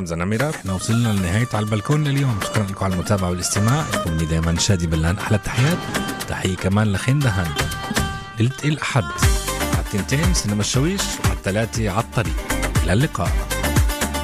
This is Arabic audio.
حمزة نمرة. احنا وصلنا لنهاية على البلكون لليوم. شكرا لكم على المتابعة والاستماع. يكون دائما شادي بلان. أحلى التحيات. تحية كمان لخين دهان. الأحد على 2 سينما الشويش وعلى 3 على الطريق. إلى اللقاء.